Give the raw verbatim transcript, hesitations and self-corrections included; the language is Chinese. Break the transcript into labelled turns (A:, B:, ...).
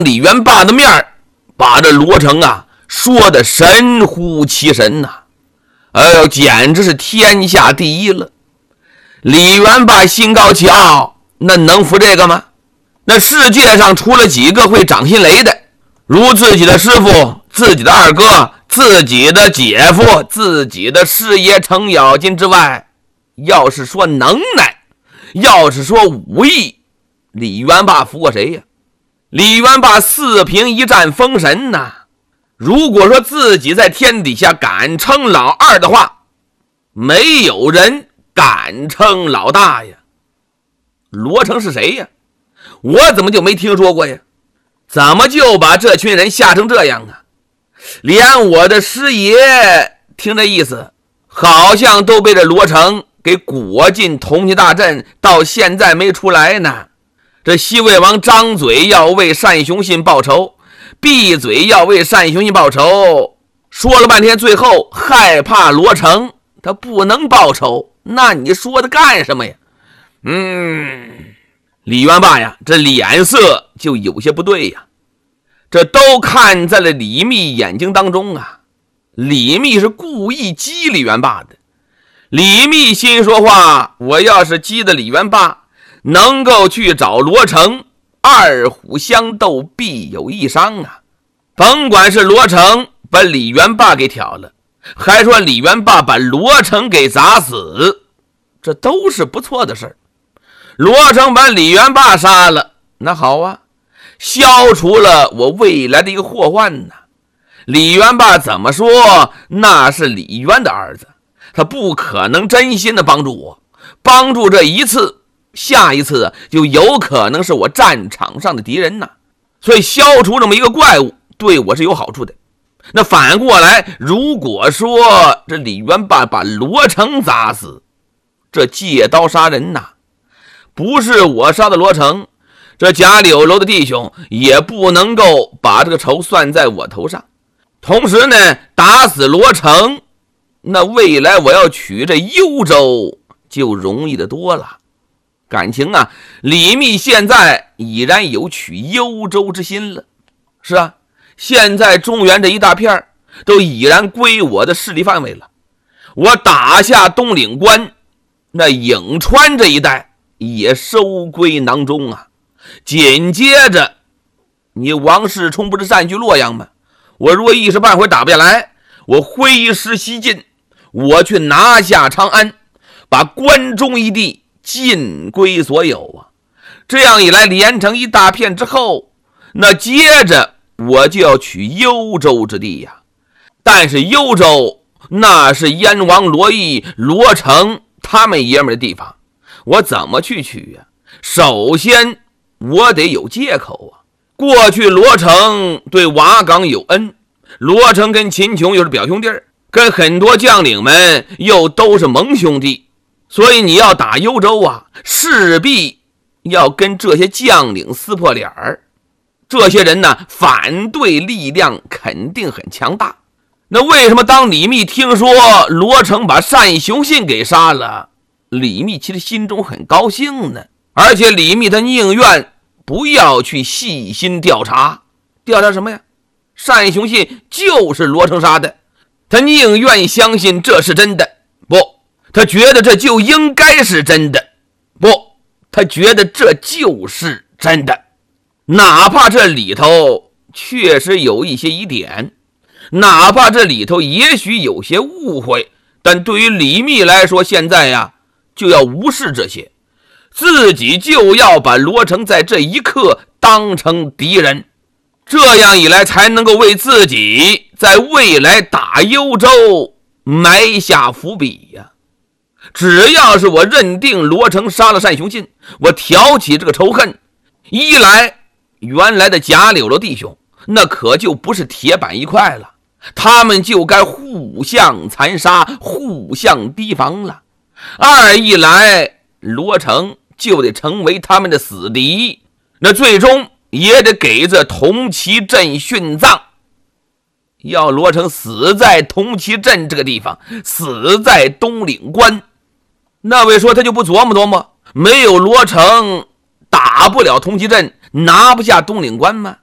A: 李元霸的面把这罗成啊说的神乎其神呐、啊，哎呦，简直是天下第一了。李元霸心高气傲，那能服这个吗？那世界上除了几个会掌心雷的，如自己的师傅、自己的二哥、自己的姐夫、自己的师爷程咬金之外，要是说能耐，要是说武艺，李元霸服过谁呀？李元霸四平一战封神呐、啊，如果说自己在天底下敢称老二的话，没有人敢称老大呀。罗成是谁呀？我怎么就没听说过呀？怎么就把这群人吓成这样啊？连我的师爷听这意思，好像都被这罗成给裹进铜旗大阵，到现在没出来呢。这西魏王张嘴要为单雄信报仇，闭嘴要为单雄信报仇，说了半天，最后害怕罗成他不能报仇，那你说的干什么呀？嗯，李元霸呀，这脸色就有些不对呀。这都看在了李密眼睛当中啊。李密是故意激李元霸的。李密心说话，我要是激的李元霸能够去找罗成，二虎相斗必有一伤啊。甭管是罗成把李元霸给挑了，还说李元霸把罗成给砸死，这都是不错的事儿。罗成把李元霸杀了，那好啊，消除了我未来的一个祸患呢。李元霸怎么说那是李渊的儿子，他不可能真心的帮助我，帮助这一次，下一次就有可能是我战场上的敌人呐。所以消除这么一个怪物对我是有好处的。那反过来，如果说这李元霸把罗成砸死，这借刀杀人呐，不是我杀的罗成，这贾柳楼的弟兄也不能够把这个仇算在我头上。同时呢，打死罗成，那未来我要取这幽州就容易的多了。感情啊，李密现在已然有取幽州之心了。是啊，现在中原这一大片都已然归我的势力范围了。我打下东岭关，那颍川这一带也收归囊中啊。紧接着，你王世充不是占据洛阳吗？我若一时半会打不下来，我挥师西进，我去拿下长安，把关中一地尽归所有啊。这样一来，连成一大片之后，那接着我就要取幽州之地呀。但是幽州那是燕王罗毅、罗成他们爷们的地方，我怎么去取呀？首先我得有借口啊。过去罗成对瓦岗有恩，罗成跟秦琼又是表兄弟，跟很多将领们又都是盟兄弟，所以你要打幽州啊，势必要跟这些将领撕破脸儿。这些人呢，反对力量肯定很强大。那为什么当李密听说罗成把单雄信给杀了，李密其实心中很高兴呢？而且李密他宁愿不要去细心调查，调查什么呀？单雄信就是罗成杀的，他宁愿相信这是真的，不，他觉得这就应该是真的，不，他觉得这就是真的。哪怕这里头确实有一些疑点，哪怕这里头也许有些误会，但对于李密来说，现在呀就要无视这些，自己就要把罗成在这一刻当成敌人，这样一来才能够为自己在未来打幽州埋下伏笔呀。只要是我认定罗成杀了单雄信，我挑起这个仇恨，一来原来的贾柳楼弟兄那可就不是铁板一块了，他们就该互相残杀，互相提防了。二一来，罗成就得成为他们的死敌，那最终也得给这铜旗镇殉葬。要罗成死在铜旗镇这个地方，死在东岭关，那位说他就不琢磨琢磨，没有罗成打不了铜旗镇，拿不下东岭关吗？